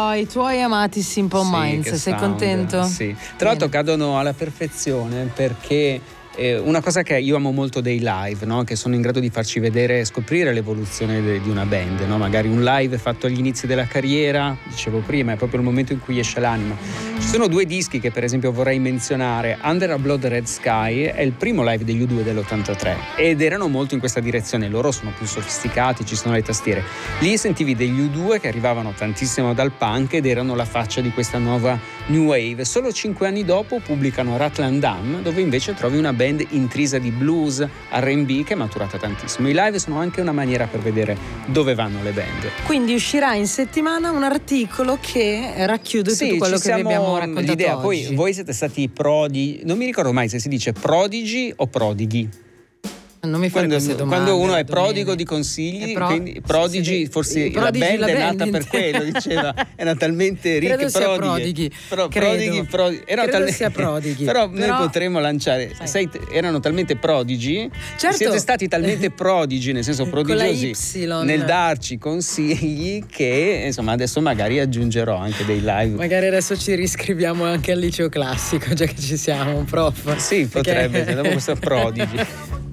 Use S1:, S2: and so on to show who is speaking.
S1: i tuoi amati Simple Minds. Sei contento?
S2: Sì. Tra l'altro cadono alla perfezione, perché una cosa che io amo molto dei live, no? Che sono in grado di farci vedere e scoprire l'evoluzione di una band, no? Magari un live fatto agli inizi della carriera, dicevo prima, è proprio il momento in cui esce l'anima. Ci sono 2 dischi che per esempio vorrei menzionare. Under a Blood Red Sky è il primo live degli U2 dell'83 ed erano molto in questa direzione. Loro sono più sofisticati, ci sono le tastiere. Lì sentivi degli U2 che arrivavano tantissimo dal punk ed erano la faccia di questa nuova new wave. Solo 5 anni dopo pubblicano Rattle Dam, dove invece trovi una band intrisa di blues, R&B, che è maturata tantissimo. I live sono anche una maniera per vedere dove vanno le band.
S1: Quindi uscirà in settimana un articolo che racchiude tutto quello che vi abbiamo raccontato
S2: l'idea,
S1: oggi.
S2: Poi voi siete stati prodi, non mi ricordo mai se si dice prodigi o prodighi.
S1: Non mi fare queste domande.
S2: Quando uno è prodigo di consigli, quindi prodigi, forse la band è nata per quello, diceva, era talmente ricca.
S1: Credo sia prodighi. Credo sia prodighi.
S2: Però noi potremmo lanciare, erano talmente prodigi,
S1: certo.
S2: Siete stati talmente prodigi, nel senso prodigiosi, nel darci consigli, che insomma adesso magari aggiungerò anche dei live.
S1: Magari adesso ci riscriviamo anche al liceo classico, già che ci siamo, un prof.
S2: Sì, potrebbe, dopo questo prodigi.